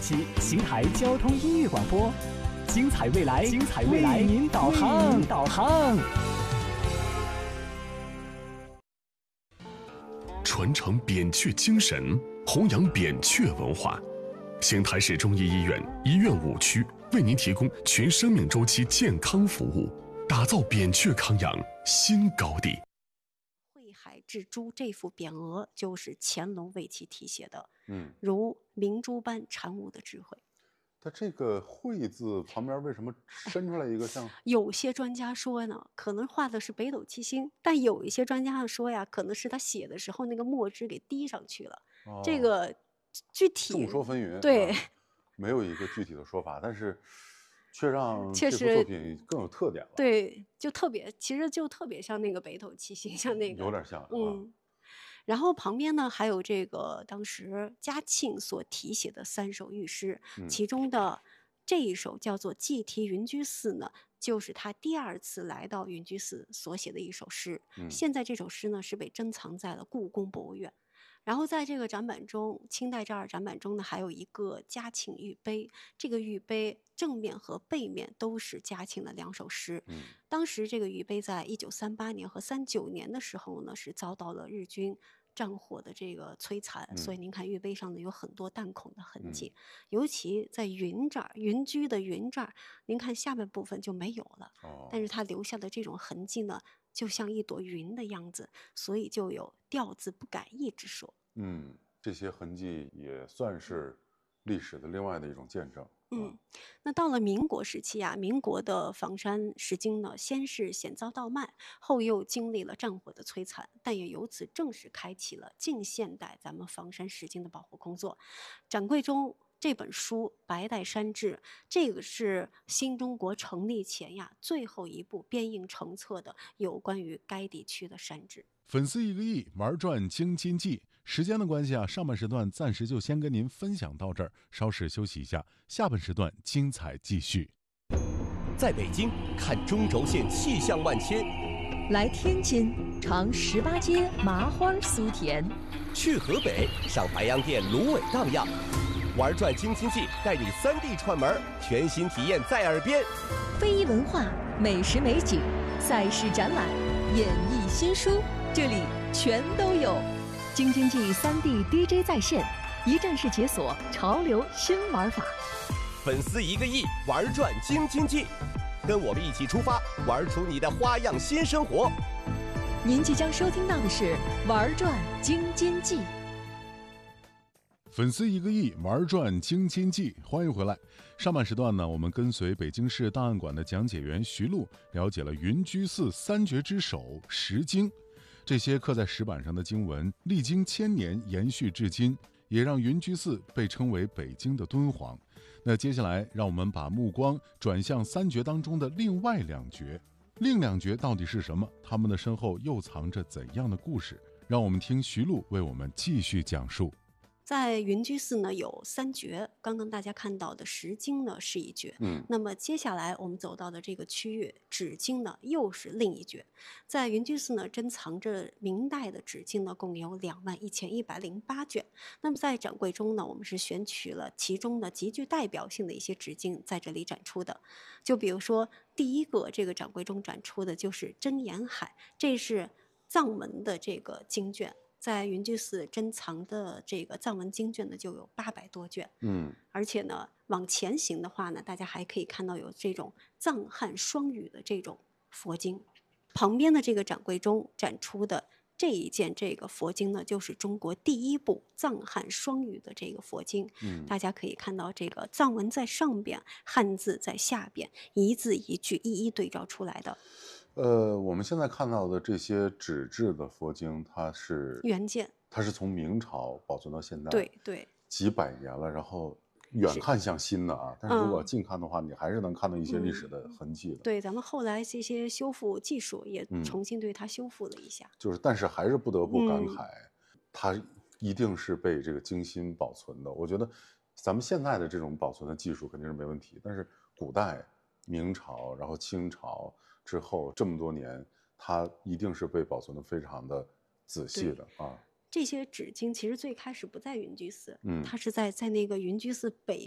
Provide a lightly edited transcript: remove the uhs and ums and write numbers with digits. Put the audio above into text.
期邢台交通音乐广播，精彩未来，精彩未来，为您导航，导航。 传承扁鹊精神，弘扬扁鹊文化。邢台市中医医院医院5区为您提供全生命周期健康服务，打造扁鹊康养新高地。 慧海雉猪这幅匾额就是乾隆为其题写的，如明珠般禅悟的智慧。 它这个慧字旁边为什么伸出来一个像？ 有些专家说呢，可能画的是北斗七星，但有一些专家说呀，可能是他写的时候那个墨汁给滴上去了。这个具体众说纷纭， 对， 没有一个具体的说法，但是却让这幅作品更有特点了。 对，就特别，其实就特别像那个北斗七星，像那个有点像， 然后旁边呢还有这个当时嘉庆所题写的3首御诗，其中的这一首叫做《祭题云居寺》呢，就是他第2次来到云居寺所写的一首诗。现在这首诗呢是被珍藏在了故宫博物院。然后在这个展板中，清代照二展板中呢，还有一个嘉庆玉碑。这个玉碑正面和背面都是嘉庆的2首诗。当时这个玉碑在1938年和39年的时候呢，是遭到了日军战火的这个摧残，所以您看玉碑上呢有很多弹孔的痕迹，尤其在云这儿，云居的云这儿，您看下半部分就没有了。但是它留下的这种痕迹呢，就像一朵云的样子，所以就有调字不改意之说。 这些痕迹也算是历史的另外的一种见证。 那到了民国时期啊，民国的房山石经呢，先是险遭盗卖，后又经历了战火的摧残，但也由此正式开启了近现代咱们房山石经的保护工作。展柜中这本书《白带山志》，这个是新中国成立前呀最后一部编印成册的有关于该地区的山志。 粉丝1个亿，玩转京津冀。时间的关系啊，上半时段暂时就先跟您分享到这儿，稍事休息一下，下半时段精彩继续。 在北京看中轴线气象万千， 来天津尝18街麻花酥甜， 去河北上白洋淀芦苇荡漾，玩转京津冀带你3D 串门，全新体验在耳边。 非遗文化、美食美景、赛事展览、演艺新书，这里全都有。京津冀3D DJ 在线，一站式解锁潮流新玩法。 粉丝1个亿，玩转京津冀，跟我们一起出发，玩出你的花样新生活。 您即将收听到的是玩转京津冀。 粉丝1个亿，玩转京津冀，欢迎回来。上半时段呢，我们跟随北京市档案馆的讲解员徐璐，了解了云居寺3绝之首石经。这些刻在石板上的经文，历经1000年延续至今，也让云居寺被称为北京的敦煌。那接下来，让我们把目光转向3绝当中的另外2绝。另2绝到底是什么？他们的身后又藏着怎样的故事？让我们听徐璐为我们继续讲述。 在云居寺呢有3绝，刚刚大家看到的石经呢是1绝，那么接下来我们走到的这个区域纸经呢又是另1绝。在云居寺呢珍藏着明代的纸经呢共有21108卷，那么在展柜中呢我们是选取了其中的极具代表性的一些纸经在这里展出的。就比如说第一个这个展柜中展出的就是真言海，这是藏文的这个经卷，在云居寺珍藏的这个藏文经卷呢，就有800多卷。而且呢，往前行的话呢，大家还可以看到有这种藏汉双语的这种佛经。旁边的这个展柜中展出的这一件这个佛经呢，就是中国第1部藏汉双语的这个佛经。大家可以看到这个藏文在上边，汉字在下边，一字一句一一对照出来的。 我们现在看到的这些纸质的佛经，它是原件， 它是从明朝保存到现在， 对， 几百年了。然后远看像新的啊，但是如果近看的话，你还是能看到一些历史的痕迹的。 对，咱们后来这些修复技术也重新对它修复了一下。 但是还是不得不感慨，它一定是被这个精心保存的。我觉得咱们现在的这种保存的技术肯定是没问题，但是古代明朝，然后清朝之后这么多年，它一定是被保存的非常的仔细的啊。 这些纸经其实最开始不在云居寺，它是在那个云居寺北